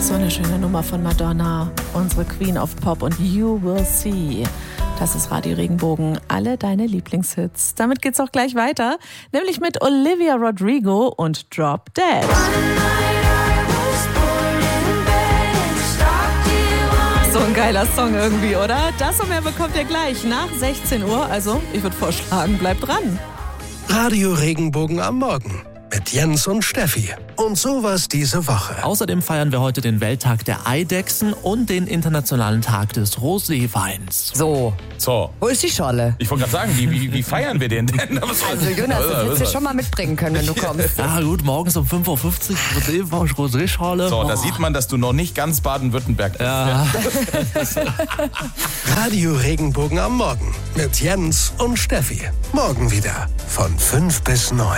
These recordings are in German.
So eine schöne Nummer von Madonna, unsere Queen of Pop und You Will See. Das ist Radio Regenbogen, alle deine Lieblingshits. Damit geht's auch gleich weiter, nämlich mit Olivia Rodrigo und Drop Dead. So ein geiler Song irgendwie, oder? Das und mehr bekommt ihr gleich nach 16 Uhr. Also, ich würde vorschlagen, bleibt dran. Radio Regenbogen am Morgen mit Jens und Steffi. Und sowas diese Woche. Außerdem feiern wir heute den Welttag der Eidechsen und den Internationalen Tag des Roséweins. So. Wo ist die Schorle? Ich wollte gerade sagen, wie feiern wir den denn? Also Jonas, das hättest du schon mal mitbringen können, wenn du kommst. Ja gut, morgens um 5.50 Uhr Rosé-Schorle. So, da sieht man, dass du noch nicht ganz Baden-Württemberg bist. Ja. Radio Regenbogen am Morgen mit Jens und Steffi. Morgen wieder von 5 bis 9.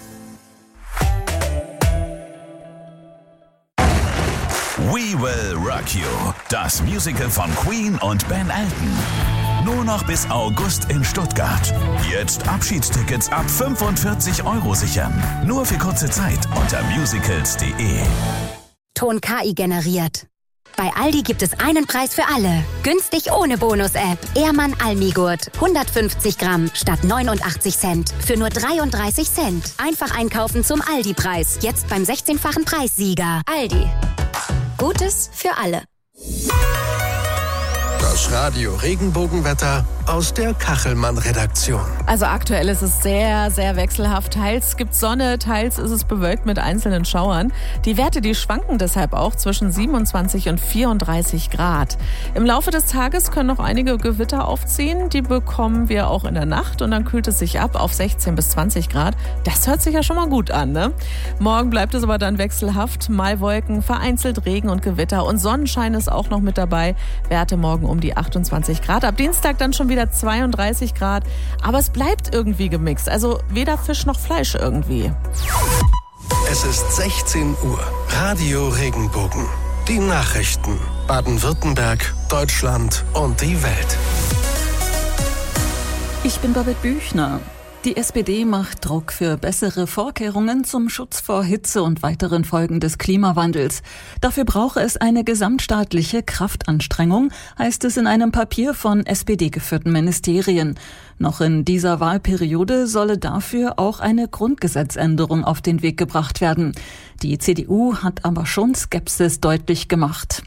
We Will Rock You, das Musical von Queen und Ben Elton. Nur noch bis August in Stuttgart. Jetzt Abschiedstickets ab 45 € sichern. Nur für kurze Zeit unter musicals.de. Ton KI generiert. Bei Aldi gibt es einen Preis für alle. Günstig ohne Bonus-App. Ehrmann Almigurt. 150 Gramm statt 89 Cent. Für nur 33 Cent. Einfach einkaufen zum Aldi-Preis. Jetzt beim 16-fachen Preissieger. Aldi. Gutes für alle. Das Radio Regenbogenwetter aus der Kachelmann-Redaktion. Also aktuell ist es sehr, sehr wechselhaft. Teils gibt es Sonne, teils ist es bewölkt mit einzelnen Schauern. Die Werte, die schwanken deshalb auch zwischen 27 und 34 Grad. Im Laufe des Tages können noch einige Gewitter aufziehen. Die bekommen wir auch in der Nacht und dann kühlt es sich ab auf 16 bis 20 Grad. Das hört sich ja schon mal gut an, ne? Morgen bleibt es aber dann wechselhaft. Mal Wolken, vereinzelt Regen und Gewitter und Sonnenschein ist auch noch mit dabei. Werte morgen um die 28 Grad. Ab Dienstag dann schon wieder 32 Grad. Aber es bleibt irgendwie gemixt. Also weder Fisch noch Fleisch irgendwie. Es ist 16 Uhr. Radio Regenbogen. Die Nachrichten. Baden-Württemberg, Deutschland und die Welt. Ich bin Babette Büchner. Die SPD macht Druck für bessere Vorkehrungen zum Schutz vor Hitze und weiteren Folgen des Klimawandels. Dafür brauche es eine gesamtstaatliche Kraftanstrengung, heißt es in einem Papier von SPD-geführten Ministerien. Noch in dieser Wahlperiode solle dafür auch eine Grundgesetzänderung auf den Weg gebracht werden. Die CDU hat aber schon Skepsis deutlich gemacht.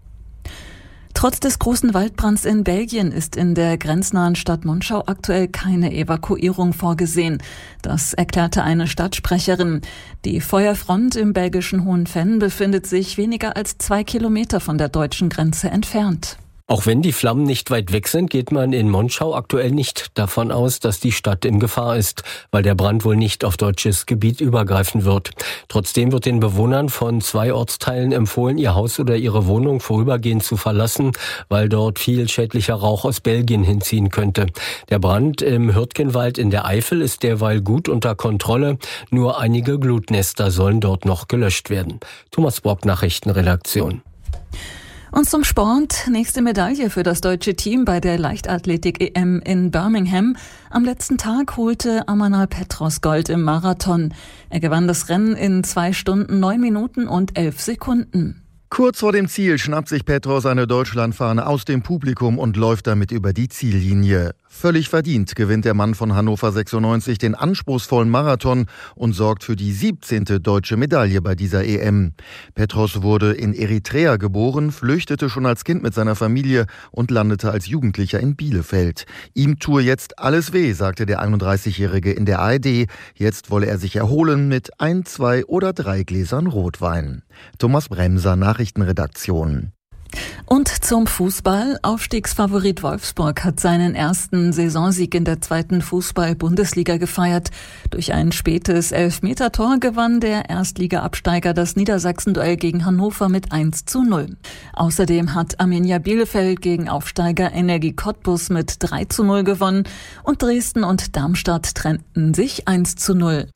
Trotz des großen Waldbrands in Belgien ist in der grenznahen Stadt Monschau aktuell keine Evakuierung vorgesehen. Das erklärte eine Stadtsprecherin. Die Feuerfront im belgischen Hohenvenn befindet sich weniger als 2 Kilometer von der deutschen Grenze entfernt. Auch wenn die Flammen nicht weit weg sind, geht man in Monschau aktuell nicht davon aus, dass die Stadt in Gefahr ist, weil der Brand wohl nicht auf deutsches Gebiet übergreifen wird. Trotzdem wird den Bewohnern von 2 Ortsteilen empfohlen, ihr Haus oder ihre Wohnung vorübergehend zu verlassen, weil dort viel schädlicher Rauch aus Belgien hinziehen könnte. Der Brand im Hürtgenwald in der Eifel ist derweil gut unter Kontrolle. Nur einige Glutnester sollen dort noch gelöscht werden. Thomas Brock, Nachrichtenredaktion. Und zum Sport. Nächste Medaille für das deutsche Team bei der Leichtathletik-EM in Birmingham. Am letzten Tag holte Amanal Petros Gold im Marathon. Er gewann das Rennen in 2 Stunden, 9 Minuten und 11 Sekunden. Kurz vor dem Ziel schnappt sich Petros eine Deutschlandfahne aus dem Publikum und läuft damit über die Ziellinie. Völlig verdient gewinnt der Mann von Hannover 96 den anspruchsvollen Marathon und sorgt für die 17. deutsche Medaille bei dieser EM. Petros wurde in Eritrea geboren, flüchtete schon als Kind mit seiner Familie und landete als Jugendlicher in Bielefeld. Ihm tue jetzt alles weh, sagte der 31-Jährige in der ARD. Jetzt wolle er sich erholen mit 1, 2 oder 3 Gläsern Rotwein. Thomas Bremser, Nachrichtenredaktion. Und zum Fußball. Aufstiegsfavorit Wolfsburg hat seinen ersten Saisonsieg in der 2. Fußball-Bundesliga gefeiert. Durch ein spätes Elfmetertor gewann der Erstliga-Absteiger das Niedersachsen-Duell gegen Hannover mit 1:0. Außerdem hat Arminia Bielefeld gegen Aufsteiger Energie Cottbus mit 3:0 gewonnen und Dresden und Darmstadt trennten sich 1:0.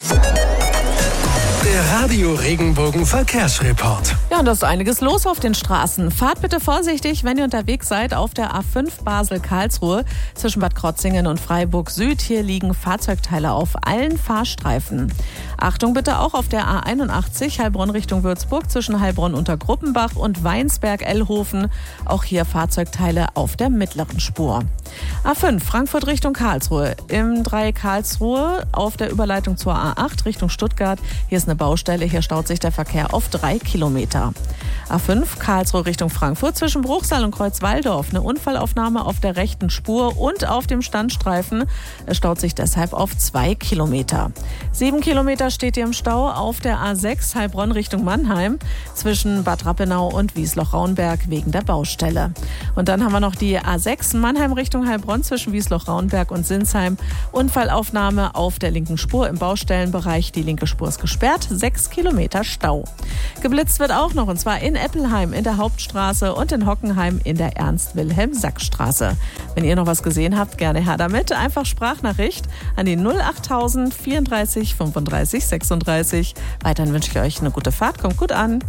Der Radio Regenbogen Verkehrsreport. Ja, und da ist einiges los auf den Straßen. Fahrt bitte vorsichtig, wenn ihr unterwegs seid auf der A5 Basel-Karlsruhe zwischen Bad Krotzingen und Freiburg Süd. Hier liegen Fahrzeugteile auf allen Fahrstreifen. Achtung bitte auch auf der A81 Heilbronn Richtung Würzburg zwischen Heilbronn unter Gruppenbach und Weinsberg-Ellhofen. Auch hier Fahrzeugteile auf der mittleren Spur. A5 Frankfurt Richtung Karlsruhe. Im 3 Karlsruhe auf der Überleitung zur A8 Richtung Stuttgart. Hier ist eine Baustelle, hier staut sich der Verkehr auf 3 Kilometer. A5 Karlsruhe Richtung Frankfurt zwischen Bruchsal und Kreuzwaldorf. Eine Unfallaufnahme auf der rechten Spur und auf dem Standstreifen. Es staut sich deshalb auf 2 Kilometer. 7 Kilometer steht hier im Stau auf der A6 Heilbronn Richtung Mannheim zwischen Bad Rappenau und Wiesloch-Raunberg wegen der Baustelle. Und dann haben wir noch die A6 Mannheim Richtung Heilbronn zwischen Wiesloch-Raunberg und Sinsheim. Unfallaufnahme auf der linken Spur im Baustellenbereich. Die linke Spur ist gesperrt. 6 Kilometer Stau. Geblitzt wird auch noch, und zwar in Eppelheim in der Hauptstraße und in Hockenheim in der Ernst-Wilhelm-Sack-Straße. Wenn ihr noch was gesehen habt, gerne her damit. Einfach Sprachnachricht an die 08000 34 35 36. Weiterhin wünsche ich euch eine gute Fahrt. Kommt gut an.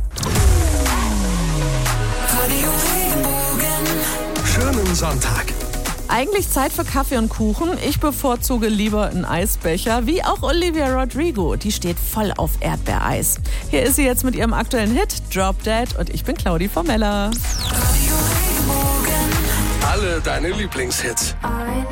Schönen Sonntag. Eigentlich Zeit für Kaffee und Kuchen. Ich bevorzuge lieber einen Eisbecher, wie auch Olivia Rodrigo. Die steht voll auf Erdbeereis. Hier ist sie jetzt mit ihrem aktuellen Hit Drop Dead und ich bin Claudi Formella. Alle deine Lieblingshits.